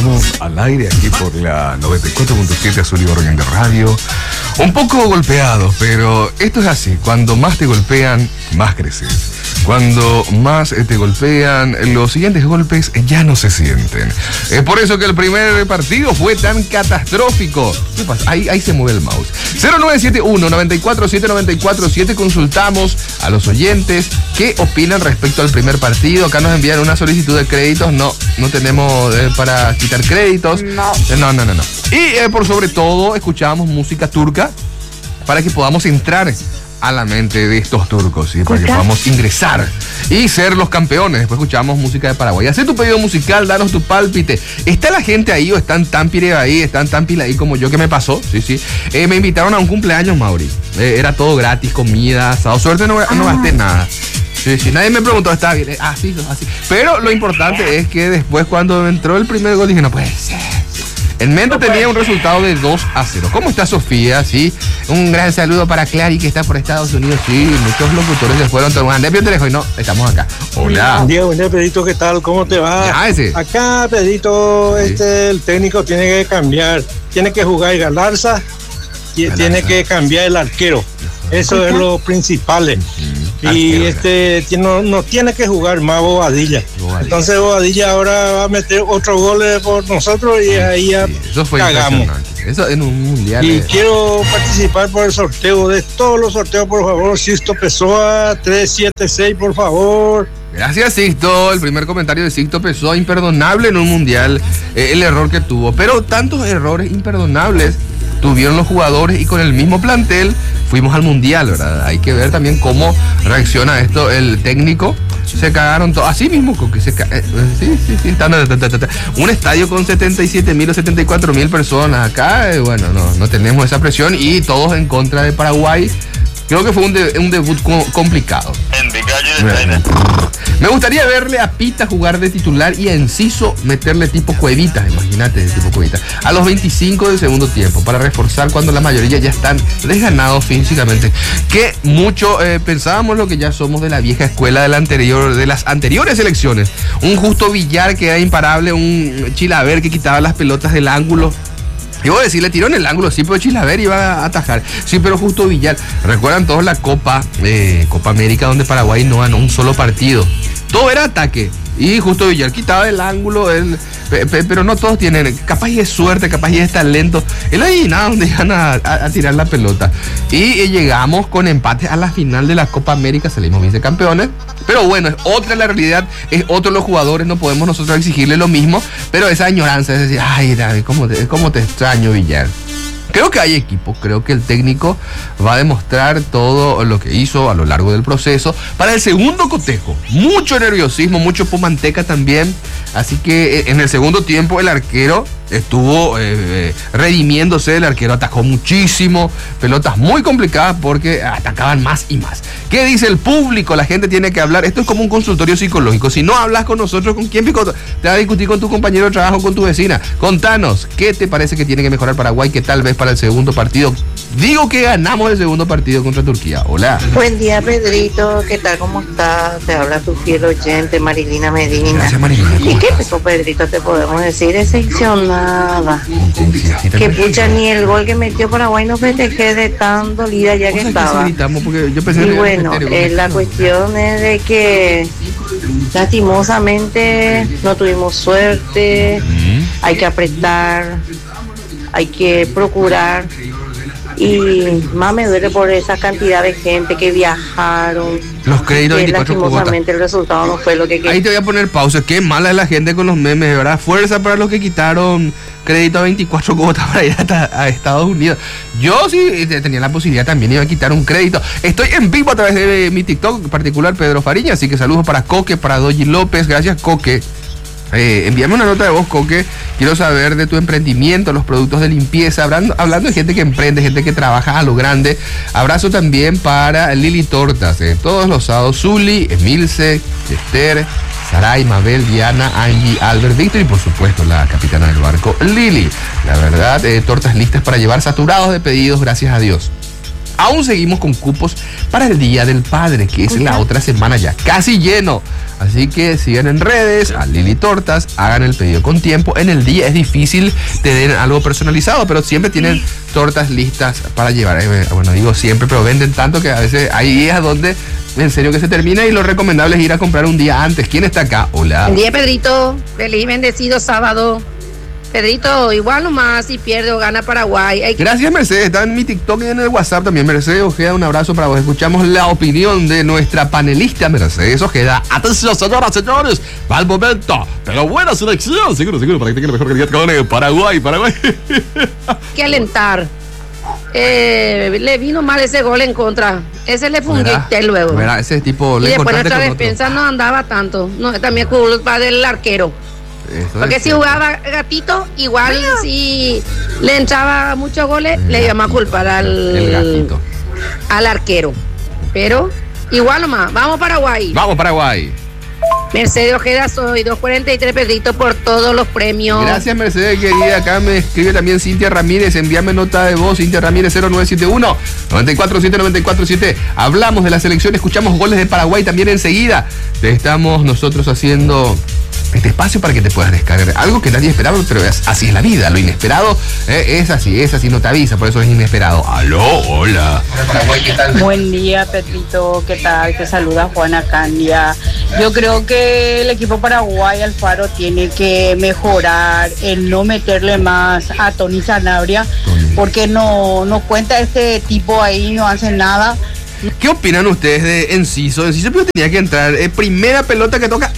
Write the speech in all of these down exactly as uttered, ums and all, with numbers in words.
estamos al aire aquí por la noventa y cuatro punto siete Azul y Borgoña Radio. Un poco golpeados, pero esto es así. Cuando más te golpean, más creces. Cuando más te golpean, los siguientes golpes ya no se sienten. Es por eso que el primer partido fue tan catastrófico. ¿Qué pasa? Ahí, ahí se mueve el mouse. cero nueve siete uno, nueve cuatro siete, nueve cuatro siete. Consultamos a los oyentes qué opinan respecto al primer partido. Acá nos envían una solicitud de créditos. No, no tenemos eh, para quitar créditos. No. No, no, no, no. Y eh, por sobre todo, escuchábamos música turca para que podamos entrar a la mente de estos turcos, ¿sí? Para que podamos ingresar y ser los campeones. Después escuchamos música de Paraguay. Haz tu pedido musical, danos tu pálpite. ¿Está la gente ahí o están tan pire ahí, están tan pila ahí como yo que me pasó? Sí, sí. Eh, me invitaron a un cumpleaños, Mauri. Eh, era todo gratis, comida, asado. Suerte no, no gasté nada. Sí, sí. Nadie me preguntó, ¿está bien? Eh, así, así. Pero lo importante es que después cuando entró el primer gol dije, no puede ser. En Menta tenía un resultado de dos a cero. ¿Cómo está Sofía? Sí. Un gran saludo para Clary, que está por Estados Unidos. Sí, muchos locutores se fueron. Tomando el teléfono y no, estamos acá. Hola. Buen día, buen día, Pedrito. ¿Qué tal? ¿Cómo te va? Ya, ese. Acá, Pedrito, Sí. este, el técnico tiene que cambiar. Tiene que jugar Galarza y Galarza. tiene que cambiar el arquero. Eso es lo principal. Mm, Y arquero, este tiene- no, no tiene que jugar más Bobadilla. Bobadilla. Entonces Bobadilla ahora va a meter otro gol por nosotros y ahí ya Sí, eso fue cagamos. impresionante. Eso en un mundial. Y eh, quiero participar por el sorteo de todos los sorteos, por favor. Sisto Pessoa, tres siete seis, por favor. Gracias, Sixto. El primer comentario de Sixto Pessoa, imperdonable en un mundial, eh, el error que tuvo. Pero tantos errores imperdonables tuvieron los jugadores y con el mismo plantel fuimos al mundial, ¿verdad? Hay que ver también cómo reacciona esto el técnico. Se cagaron todos, así mismo, con que se ca... eh, sí, sí, sí, ta, ta, ta, ta, ta. Un estadio con setenta y siete mil o setenta y cuatro mil personas. Acá, eh, bueno, no, no tenemos esa presión y todos en contra de Paraguay. Creo que fue un, de- un debut co- complicado. Me gustaría verle a Pita jugar de titular y a Enciso meterle tipo Cuevitas, imagínate, tipo Cuevitas, a los veinticinco del segundo tiempo, para reforzar cuando la mayoría ya están desganados físicamente. Que mucho eh, pensábamos lo que ya somos de la vieja escuela de, la anterior, de las anteriores elecciones. Un Justo Villar que era imparable, un Chilaver que quitaba las pelotas del ángulo. Y voy a decir, le tiró en el ángulo, sí, pero Chilaver iba a atajar. Sí, pero Justo Villar. Recuerdan todos la Copa, eh, Copa América, donde Paraguay no ganó un solo partido. Todo era ataque. Y Justo Villar quitaba el ángulo, él, pe, pe, pero no todos tienen. Capaz y es suerte, capaz y es talento. Él ahí nada, donde iban a, a, a tirar la pelota. Y eh, llegamos con empate a la final de la Copa América, salimos vicecampeones. Pero bueno, es otra la realidad, es otro los jugadores, no podemos nosotros exigirle lo mismo. Pero esa añoranza es decir, ay, David, ¿cómo te, cómo te extraño, Villar? Creo que hay equipo, creo que el técnico va a demostrar todo lo que hizo a lo largo del proceso. Para el segundo cotejo, mucho nerviosismo, mucho pomanteca también. Así que en el segundo tiempo el arquero estuvo eh, redimiéndose, el arquero atacó muchísimo, pelotas muy complicadas porque atacaban más y más. ¿Qué dice el público? La gente tiene que hablar. Esto es como un consultorio psicológico. Si no hablas con nosotros, ¿con quién pico? Te va a discutir con tu compañero de trabajo, con tu vecina. Contanos, ¿qué te parece que tiene que mejorar Paraguay? Que tal vez para el segundo partido, digo que ganamos el segundo partido contra Turquía. Hola. Buen día, Pedrito. ¿Qué tal? ¿Cómo estás? Te habla tu fiel oyente, Marilina Medina. Gracias, Marilina. ¿Y qué pasó, Pedrito? Te podemos decir excepcionada. Que pucha, ni el gol que metió Paraguay no festejé de tan dolida ya que estaba. Porque yo pensé Y en bueno, eh, la cuestión es de que lastimosamente no tuvimos suerte, hay que apretar, hay que procurar. Y más me duele por esa cantidad de gente que viajaron. Los créditos que veinticuatro cuotas. lastimosamente el resultado no fue lo que Ahí quería. te voy a poner pausa. Qué mala es la gente con los memes, ¿verdad? Fuerza para los que quitaron crédito a veinticuatro cuotas para ir hasta a Estados Unidos. Yo sí tenía la posibilidad, también iba a quitar un crédito. Estoy en vivo a través de mi TikTok particular, Pedro Fariña, así que saludos para Coque, para Doji López. Gracias, Coque. Eh, envíame una nota de voz, Coque. Quiero saber de tu emprendimiento, los productos de limpieza. Hablando, hablando de gente que emprende, gente que trabaja a lo grande. Abrazo también para Lili Tortas. Eh, todos los sábados, Zuli, Emilce, Esther, Saray, Mabel, Diana, Angie, Albert, Víctor y por supuesto la capitana del barco, Lili. La verdad, eh, tortas listas para llevar, saturados de pedidos, gracias a Dios. Aún seguimos con cupos para el Día del Padre, que es la otra semana ya, casi lleno. Así que sigan en redes, a Lili Tortas, hagan el pedido con tiempo. En el día es difícil tener algo personalizado, pero siempre tienen tortas listas para llevar. Eh, bueno, digo siempre, pero venden tanto que a veces hay días donde en serio que se termina y lo recomendable es ir a comprar un día antes. ¿Quién está acá? Hola. Buen día, Pedrito. Feliz bendecido sábado. Pedrito, igual nomás si pierde o gana Paraguay. Hay que... Gracias, Mercedes. Está en mi TikTok y en el WhatsApp también. Mercedes Ojeda, un abrazo para vos. Escuchamos la opinión de nuestra panelista Mercedes Ojeda. Atención, señoras, señores. Va el momento. Pero buena selección. Seguro, seguro, para que tenga la mejor calidad con el Paraguay, Paraguay. Hay que alentar. Eh, le vino mal ese gol en contra. Ese le fundió luego. Mira, ese tipo le y después nuestra defensa otro. No andaba tanto. No, también culpa del arquero. Eso porque si jugaba Gatito, igual Mira. Si le entraba muchos goles, Mira. Le íbamos a culpar al, al arquero. Pero igual nomás, vamos Paraguay. Vamos Paraguay. Mercedes Ojeda, soy dos cuarenta y tres, Pedrito, por todos los premios. Gracias, Mercedes, querida. Acá me escribe también Cintia Ramírez. Envíame nota de voz, Cintia Ramírez, cero nueve siete uno, nueve cuatro siete, nueve cuatro siete. Hablamos de la selección, escuchamos goles de Paraguay también enseguida. Te estamos nosotros haciendo este espacio para que te puedas descargar algo que nadie esperaba, pero es, así es la vida. Lo inesperado eh, es así, es así, no te avisa, por eso es inesperado. Aló, hola. Buen día, Petrito, ¿qué tal? Te saluda Juana Candia. Yo creo que el equipo Paraguay Alfaro tiene que mejorar en no meterle más a Tony Sanabria, porque no, no cuenta este tipo ahí, no hace nada. ¿Qué opinan ustedes de Enciso? Enciso pero tenía que entrar, eh, primera pelota que toca.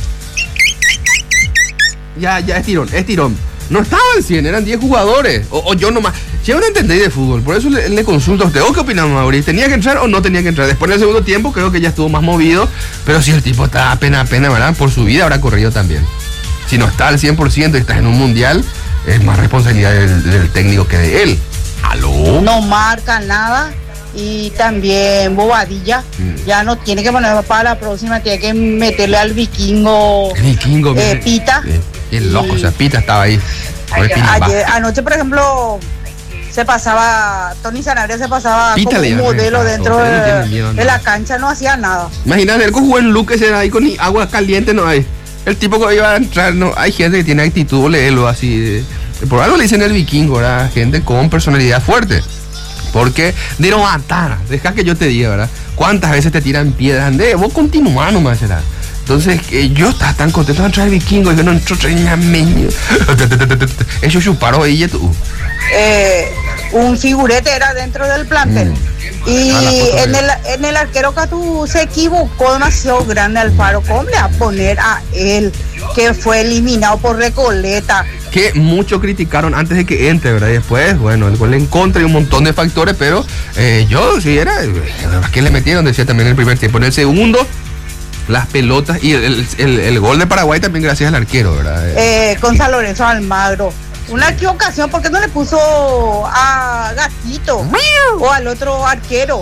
Ya, ya, es tirón, es tirón. No estaban cien, eran diez jugadores. O, o yo nomás. Yo no entendí de fútbol, por eso le, le consulto a usted. ¿O qué opinamos, Mauricio? ¿Tenía que entrar o no tenía que entrar? Después del segundo tiempo creo que ya estuvo más movido. Pero si el tipo está apenas, apenas, ¿verdad? Por su vida habrá corrido también. Si no está al cien por ciento y estás en un mundial, es más responsabilidad del, del técnico que de él. ¿Aló? No marca nada. Y también Bobadilla, mm. ya no tiene que poner para la próxima, tiene que meterle al vikingo, el vikingo eh, Pita. Y el loco, y... o sea, Pita estaba ahí. Ayer, ayer, anoche, por ejemplo, se pasaba, Tony Sanabria se pasaba Pita como un modelo dentro de, miedo, de la cancha, no hacía nada. Imagínate, él jugó en Luque, se da ahí con agua caliente, no hay. El tipo que iba a entrar, no, hay gente que tiene actitud, léelo así. Por algo le dicen el vikingo, ¿verdad? Gente con personalidad fuerte. Porque de no matar, deja que yo te diga, ¿verdad? ¿Cuántas veces te tiran piedras? Ande, vos continúa nomás, ¿verdad? Entonces, eh, yo estaba tan contento de entrar el vikingo y que no entró treñameño. Eso chuparon ahí y tú. Eh, un figurete era dentro del plantel. Mm. Y en el, en el arquero Catu se equivocó demasiado grande Alfaro. ¿Cómo le va a poner a él, que fue eliminado por Recoleta? Que muchos criticaron antes de que entre, ¿verdad? Y después, bueno, el gol en contra y un montón de factores, pero eh, yo, si era, ¿qué le metieron? Decía también en el primer tiempo. En el segundo, las pelotas y el, el, el, el gol de Paraguay también gracias al arquero, ¿verdad? Eh, con San Lorenzo Almagro. Una equivocación, ¿por qué no le puso a Gatito o al otro arquero?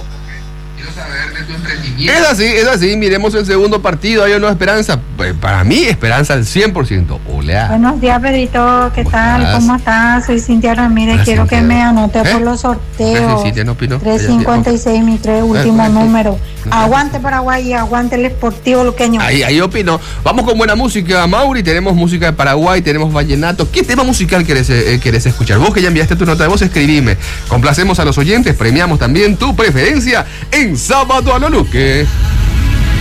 Es así, es así, miremos el segundo partido, hay una esperanza, para mí esperanza al cien por ciento. Hola. Buenos días, Pedrito, ¿qué tal? Estás? ¿Cómo estás? Soy Cintia Ramírez, Hola, quiero Cintia. Que me anote ¿Eh? Por los sorteos. Cintia, no opino. tres cincuenta y seis, mi tres último número. Aguante Paraguay y aguante el Sportivo Luqueño. Ahí, ahí opino. Vamos con buena música, Mauri, tenemos música de Paraguay, tenemos vallenato. ¿Qué tema musical querés, eh, querés escuchar? Vos que ya enviaste tu nota de voz, escribime. Complacemos a los oyentes, premiamos también tu preferencia en Sábado a lo Luque.